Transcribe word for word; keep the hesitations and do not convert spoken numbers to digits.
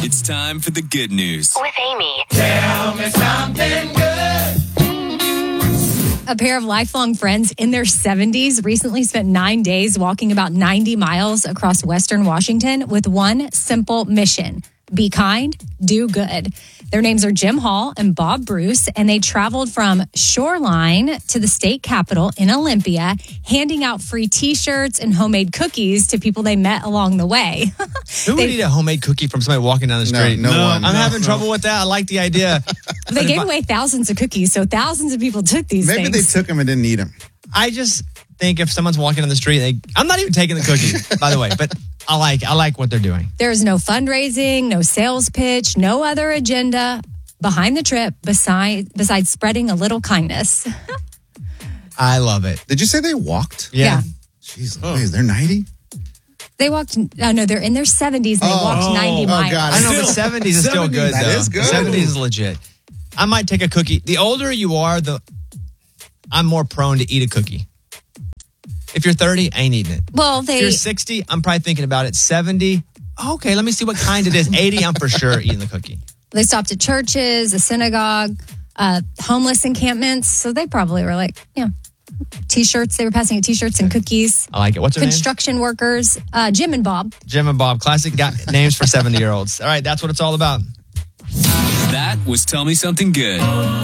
It's time for the good news with Amy. Tell me something good. A pair of lifelong friends in their seventies recently spent nine days walking about ninety miles across Western Washington with one simple mission: be kind, do good. Their names are Jim Hall and Bob Bruce, and they traveled from Shoreline to the state capitol in Olympia, handing out free T-shirts and homemade cookies to people they met along the way. Who They- would eat a homemade cookie from somebody walking down the street? No, no one. I'm No, having no. trouble with that. I like the idea. They gave away thousands of cookies, so thousands of people took these Maybe things. they took them and didn't eat them. I just think if someone's walking on the street, they, I'm not even taking the cookie, by the way, but I like I like what they're doing. There's no fundraising, no sales pitch, no other agenda behind the trip besides besides spreading a little kindness. I love it. Did you say they walked? Yeah. Jeez, Louise, they're ninety? They walked, uh, no, they're in their seventies and they Oh. walked ninety Oh, miles. God. I know, but Still, seventies is still good, That though. is good. seventies is legit. I might take a cookie. The older you are, the I'm more prone to eat a cookie. If you're thirty, I ain't eating it. Well, If they, you're sixty, I'm probably thinking about it. seventy, okay, let me see what kind it is. eighty, I'm for sure eating the cookie. they stopped at churches, a synagogue, uh, homeless encampments. So they probably were like, yeah, T-shirts. They were passing out T-shirts and cookies. I like it. What's her name? Construction workers, uh, Jim and Bob. Jim and Bob. Classic guy, names for seventy-year-olds. All right, that's what it's all about. That was Tell Me Something Good.